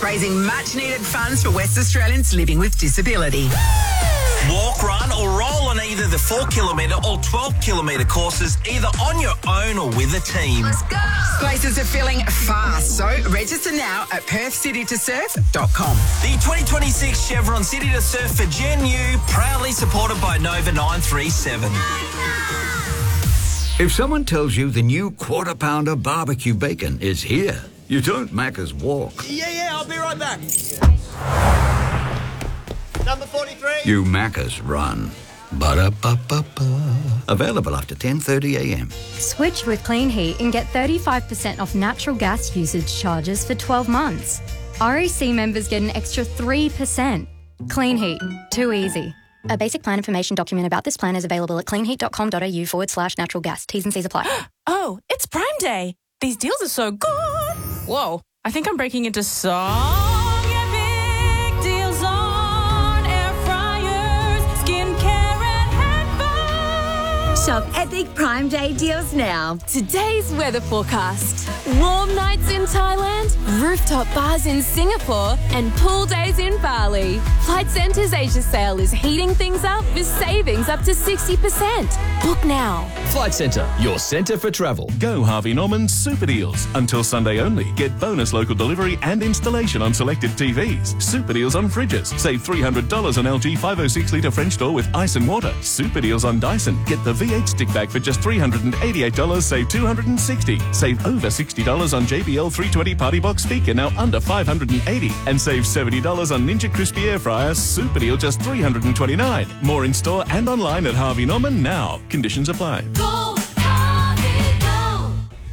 raising much-needed funds for West Australians living with disability. Walk, run or roll on either the 4 kilometre or 12 kilometre courses, either on your own or with a team. Let's go! Places are filling fast, so register now at perthcitytosurf.com. The 2026 Chevron City to Surf for Gen U, proudly supported by Nova 937. If someone tells you the new Quarter Pounder barbecue bacon is here, you don't Macca's walk. Yeah, I'll be right back. Number 43. You Macca's run. Ba-da-ba-ba-ba. Available after 10:30 a.m. Switch with Clean Heat and get 35% off natural gas usage charges for 12 months. REC members get an extra 3%. Clean Heat. Too easy. A basic plan information document about this plan is available at cleanheat.com.au/natural gas. T's and C's apply. Oh, it's Prime Day. These deals are so good. Whoa, I think I'm breaking into song. Yeah, big deals on air fryers, skincare and headphones. Shop epic Prime Day deals now. Today's weather forecast. Warm nights in Thailand, rooftop bars in Singapore, and pool days in Bali. Flight Centre's Asia sale is heating things up with savings up to 60%. Book now. Flight Centre, your centre for travel. Go Harvey Norman Super Deals. Until Sunday only. Get bonus local delivery and installation on selected TVs. Super deals on fridges. Save $300 on LG 506 litre French door with ice and water. Super deals on Dyson. Get the V8 stick bag for just $388. Save $260. Save over $60 on JBL 320 Party Box speaker, now under $580. And save $70 on Ninja Crispy Air Fryer. Super deal just $329. More in store and online at Harvey Norman now. Conditions apply. Go, Harvey, go.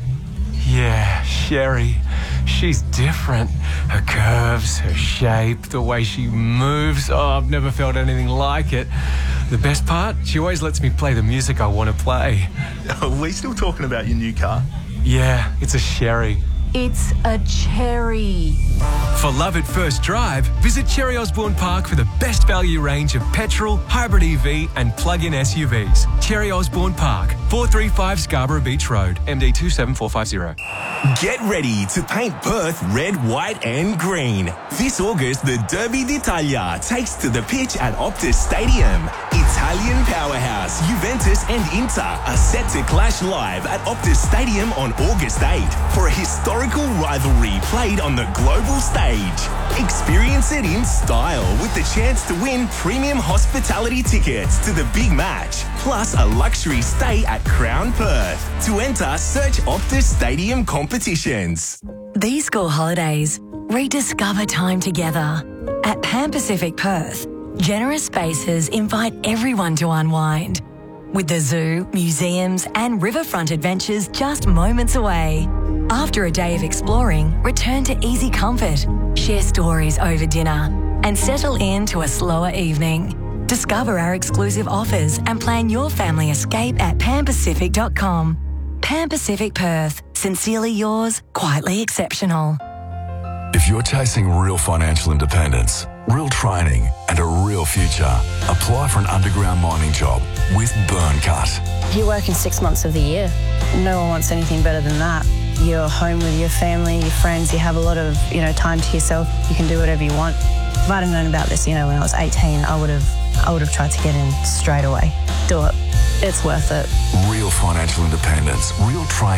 Yeah, Sherry. She's different. Her curves, her shape, the way she moves. Oh, I've never felt anything like it. The best part? She always lets me play the music I want to play. Are we still talking about your new car? Yeah, it's a Sherry. It's a cherry. For love at first drive, visit Cherry Osborne Park for the best value range of petrol, hybrid EV and plug-in SUVs. Cherry Osborne Park, 435 Scarborough Beach Road, MD 27450. Get ready to paint Perth red, white and green. This August, the Derby d'Italia takes to the pitch at Optus Stadium. Italian powerhouse Juventus and Inter are set to clash live at Optus Stadium on August 8 for a historical rivalry played on the global stage. Experience it in style with the chance to win premium hospitality tickets to the big match, plus a luxury stay at Crown Perth. To enter, search Optus Stadium competitions. These school holidays, rediscover time together. At Pan Pacific Perth, generous spaces invite everyone to unwind. With the zoo, museums and riverfront adventures just moments away. After a day of exploring, return to easy comfort, share stories over dinner and settle into a slower evening. Discover our exclusive offers and plan your family escape at panpacific.com. Pan Pacific Perth. Sincerely yours, quietly exceptional. If you're chasing real financial independence, real training and a real future, apply for an underground mining job with Burncut. You're working 6 months of the year. No one wants anything better than that. You're home with your family, your friends, you have a lot of, time to yourself. You can do whatever you want. If I'd have known about this, when I was 18, I would have tried to get in straight away. Do it. It's worth it. Real financial independence, real training.